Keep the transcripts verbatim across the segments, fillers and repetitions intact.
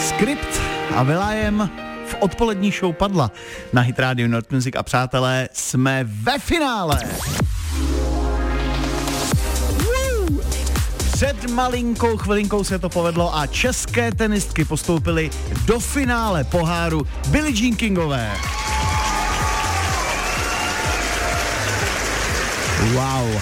Skript a Will.i.am v odpolední show padla na Hit Radio North Music a přátelé, jsme ve finále. Woo! Před malinkou chvilinkou se to povedlo a české tenistky postoupily do finále poháru Billie Jean Kingové. Wow.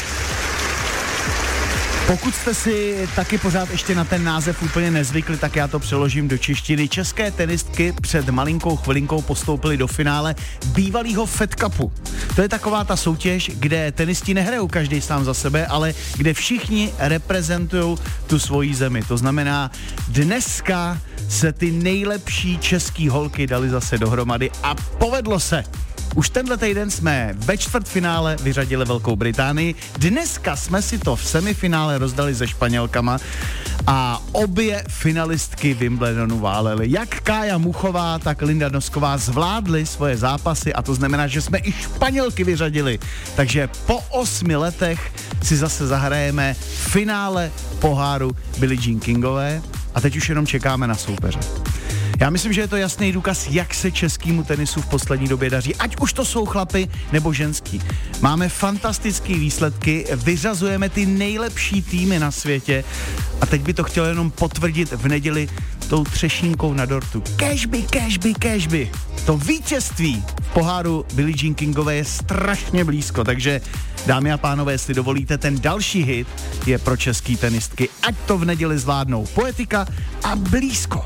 Pokud jste si taky pořád ještě na ten název úplně nezvykli, tak já to přeložím do češtiny. České tenistky před malinkou chvilinkou postoupily do finále bývalého Fed Cupu. To je taková ta soutěž, kde tenisti nehrajou každý sám za sebe, ale kde všichni reprezentují tu svoji zemi. To znamená, dneska se ty nejlepší český holky dali zase dohromady a povedlo se. Už tenhle týden jsme ve čtvrtfinále vyřadili Velkou Británii, dneska jsme si to v semifinále rozdali se Španělkama a obě finalistky Wimbledonu válely. Jak Kája Muchová, tak Linda Nosková zvládly svoje zápasy a to znamená, že jsme i Španělky vyřadili. Takže po osmi letech si zase zahrajeme finále poháru Billie Jean Kingové a teď už jenom čekáme na soupeře. Já myslím, že je to jasný důkaz, jak se českému tenisu v poslední době daří. Ať už to jsou chlapy nebo ženský. Máme fantastické výsledky, vyřazujeme ty nejlepší týmy na světě a teď by to chtělo jenom potvrdit v neděli tou třešínkou na dortu. Cashby, cashby, cashby. To vítězství v poháru Billie Jean Kingové je strašně blízko, takže dámy a pánové, jestli dovolíte, ten další hit je pro český tenistky. Ať to v neděli zvládnou. Poetika a blízko.